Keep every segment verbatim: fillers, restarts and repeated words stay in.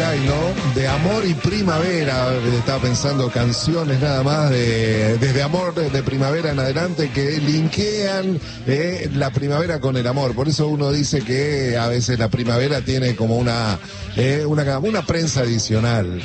hay, ¿no? De amor y primavera. Estaba pensando canciones nada más de desde amor de primavera en adelante que linkean eh, la primavera con el amor. Por eso uno dice que a veces la primavera tiene como una, eh, una, una prensa adicional.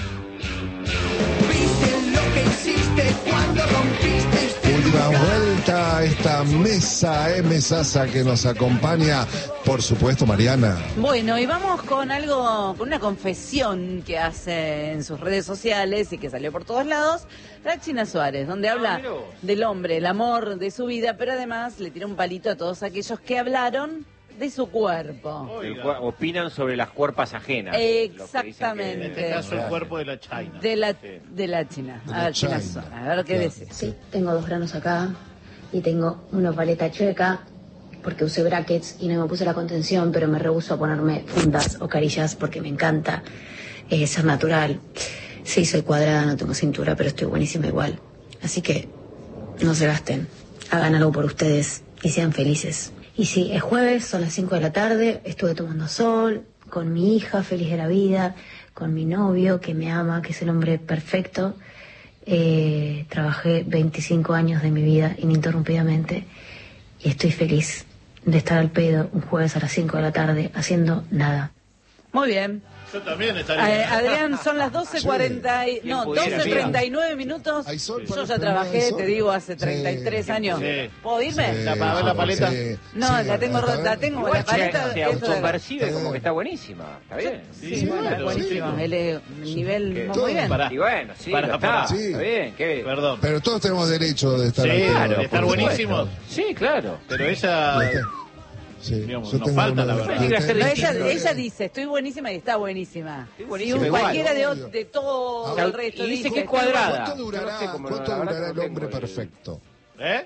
Última vuelta a esta mesa, eh, mesaza que nos acompaña, por supuesto, Mariana. Bueno, y vamos con algo, con una confesión que hace en sus redes sociales y que salió por todos lados, la China Suárez, donde habla ah, del hombre, el amor de su vida, pero además le tira un palito a todos aquellos que hablaron de su cuerpo. Cu opinan sobre las cuerpas ajenas. Exactamente. En este caso el cuerpo de la China. De la, de la China. De a la ver, China China. Suárez. A ver qué Claro. decís. Sí, tengo dos granos acá y tengo una paleta chueca porque usé brackets y no me puse la contención, pero me rehúso a ponerme fundas o carillas porque me encanta eh, ser natural. Sí, soy cuadrada, no tengo cintura, pero estoy buenísima igual. Así que no se gasten, hagan algo por ustedes y sean felices. Y sí, es jueves, son las cinco de la tarde, estuve tomando sol, con mi hija, feliz de la vida, con mi novio, que me ama, que es el hombre perfecto. Eh, trabajé veinticinco años de mi vida ininterrumpidamente y estoy feliz de estar al pedo un jueves a las cinco de la tarde haciendo nada. Muy bien. Yo también estaría. Eh, Adrián, son las doce cuarenta y... no, doce treinta y nueve minutos. ¿Hay sol Yo para ya el trabajé, sol? te digo, hace Sí. treinta y tres años. Sí. ¿Puedo irme? Sí, ¿La- para ver la paleta? sí, No, sí, la tengo a ver. rota, la tengo Igual la paleta. se, se esto de- autopercibe Está como bien. que está buenísima. Está bien. Sí, Sí, bueno, bueno, buenísimo. sí. El, eh, nivel Que- muy todo bien. para- Y bueno, sí, Pará, lo está. pará. Sí. Está bien. ¿Qué? Perdón. Pero todos tenemos derecho de estar Sí, al pedo, claro, de por estar supuesto. buenísimos. Sí, claro. Pero ella. Sí, Digamos, yo nos tengo falta, una- la verdad. yo Tiene que ser No, tengo- ella, distinto. ella dice, estoy buenísima y está buenísima. Estoy Y buenísima un igual. cualquiera de, obvio. de todo Ah, el resto y dice dice que es cuadrada. ¿Cuánto durará, Yo no sé cómo- cuánto la verdad durará que el no hombre tengo el- perfecto? ¿Eh?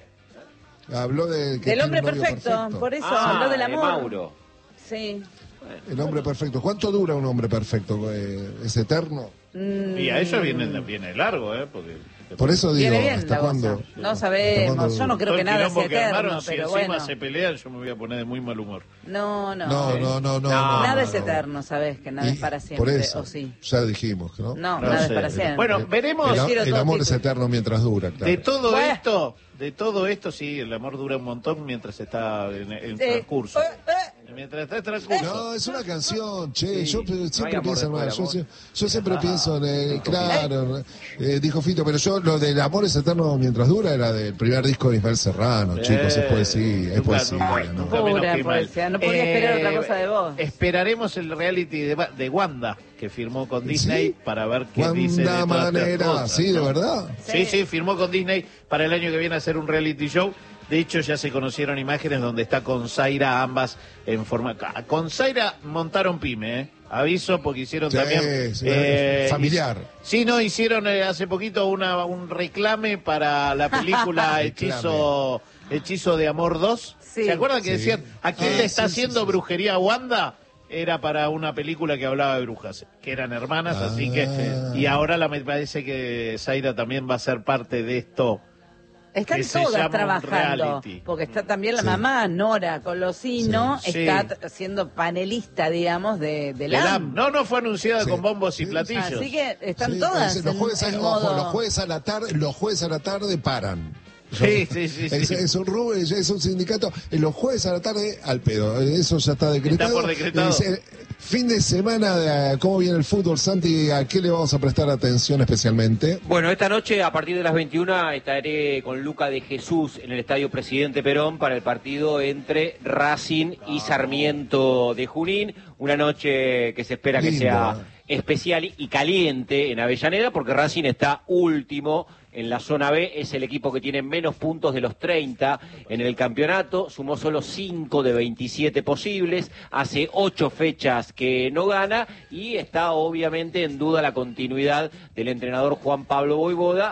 Habló de que Del tiene hombre un novio perfecto, por eso Ah, habló del de amor. Mauro. Sí. El hombre perfecto. ¿Cuánto dura un hombre perfecto? Eh, ¿Es eterno? Mm, Y a eso viene, viene largo, ¿eh? Porque Por eso digo, Viene bien ¿hasta la cuándo? cosa. No ¿Hasta sabemos, cuándo yo no dura? creo todo que el nada sea quilombo que eterno, armaron, si pero encima bueno. se pelean, yo me voy a poner de muy mal humor. No, no. No, no, no, no. No. no, Nada no, es no. eterno, sabes que nada Y es para Por siempre, eso, o sí. ya dijimos, ¿no? No, No nada sé. es para siempre. Bueno, veremos. El, Quiero el todo amor tipo. es eterno mientras dura, claro. De todo Bueno. esto, de todo esto, sí, el amor dura un montón mientras está en, en Eh, transcurso. eh, eh. Mientras está en transcurso. No, es una canción, che, Sí, yo pe- no hay siempre amor pienso, después hermano, del yo, amor. sie- yo siempre Ah, pienso en, el- dijo claro, eh, dijo Fito, pero yo lo del amor es eterno mientras dura era del primer disco de Ismael Serrano, Eh, chicos, es poesía, es nunca- poesía, nunca- ¿no? nunca me Pura enojé mal. poesía, no podía esperar otra cosa de vos. Esperaremos el reality de, Wa- de Wanda que firmó con Disney ¿Sí? para ver qué dice de ¿Cuánta todas estas manera? cosas, ¿Sí, de ¿no? verdad? Sí, sí, firmó con Disney para el año que viene a hacer un reality show. De hecho, ya se conocieron imágenes donde está con Zaira, ambas en forma... Con Zaira montaron pyme, ¿eh? Aviso, porque hicieron Sí, también... sí, eh, familiar. Sí, no, hicieron eh, hace poquito una, un reclame para la película Hechizo, Hechizo de Amor dos. Sí. ¿Se acuerdan que Sí. decían, ¿a quién Ah, le está sí, sí, haciendo sí, sí. brujería a Wanda? Era para una película que hablaba de brujas, que eran hermanas, así que... Ah. Y ahora la, me parece que Zaira también va a ser parte de esto. Están que se llama todas un trabajando, reality. porque está también la Sí. mamá, Nora Colosino, Sí. está Sí. t- siendo panelista, digamos, de, de De la la- no, no fue anunciada Sí. con bombos y Sí. platillos. Así que están Sí, todas es- los en, jueves, a, en ojo, modo... los jueves a la tarde, los jueves a la tarde paran. Sí, sí, sí, Es, sí. es un rubro, es un sindicato. En los jueves a la tarde al pedo. Eso ya está decretado. Está por decretado. Es, eh, fin de semana, de, ¿cómo viene el fútbol, Santi? ¿A qué le vamos a prestar atención especialmente? Bueno, esta noche a partir de las veintiuna estaré con Luca de Jesús en el Estadio Presidente Perón para el partido entre Racing y Sarmiento de Junín. Una noche que se espera que Lindo. sea especial y caliente en Avellaneda porque Racing está último en la zona B, es el equipo que tiene menos puntos de los treinta en el campeonato, sumó solo cinco de veintisiete posibles, hace ocho fechas que no gana y está obviamente en duda la continuidad del entrenador Juan Pablo Boivoda.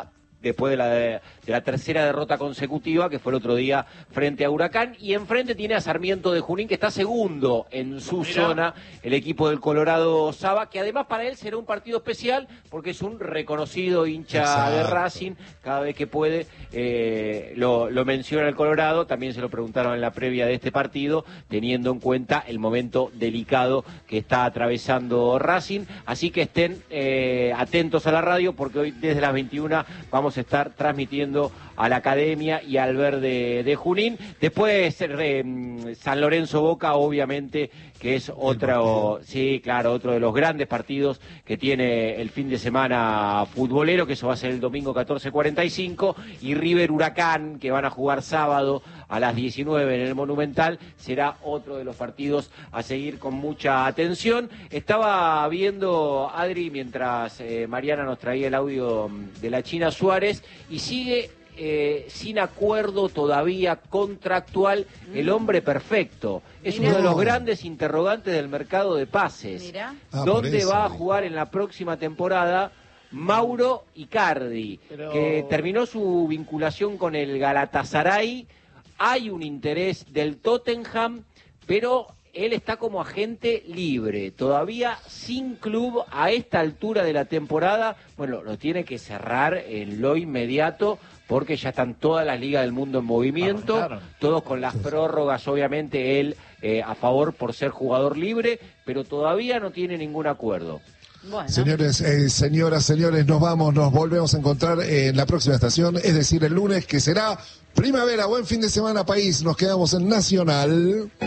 después de la, de, de la tercera derrota consecutiva, que fue el otro día frente a Huracán, y enfrente tiene a Sarmiento de Junín, que está segundo en su Mirá. zona, el equipo del Colorado Saba, que además para él será un partido especial, porque es un reconocido hincha Exacto. de Racing, cada vez que puede eh, lo, lo menciona el Colorado, también se lo preguntaron en la previa de este partido, teniendo en cuenta el momento delicado que está atravesando Racing, así que estén eh, atentos a la radio, porque hoy desde las veintiuna vamos a estar transmitiendo a la Academia y al Verde de Junín. Después eh, San Lorenzo Boca, obviamente, que es otro, sí, claro, otro de los grandes partidos que tiene el fin de semana futbolero, que eso va a ser el domingo catorce cuarenta y cinco, y River Huracán, que van a jugar sábado a las diecinueve en el Monumental, será otro de los partidos a seguir con mucha atención. Estaba viendo, Adri, mientras eh, Mariana nos traía el audio de la China Suárez, y sigue eh, sin acuerdo todavía contractual el hombre perfecto. Es Mirá. uno de los grandes interrogantes del mercado de pases. Mirá. Ah, por ¿Dónde eso, va a digo. jugar en la próxima temporada Mauro Icardi? Pero- Que terminó su vinculación con el Galatasaray. Hay un interés del Tottenham, pero él está como agente libre, todavía sin club a esta altura de la temporada. Bueno, lo tiene que cerrar en lo inmediato, porque ya están todas las ligas del mundo en movimiento, Arrancaron. todos con las prórrogas, obviamente él eh, a favor por ser jugador libre, pero todavía no tiene ningún acuerdo. Bueno. Señores, eh, señoras, señores, nos vamos, nos volvemos a encontrar en la próxima estación, es decir, el lunes, que será primavera. Buen fin de semana, país. Nos quedamos en Nacional.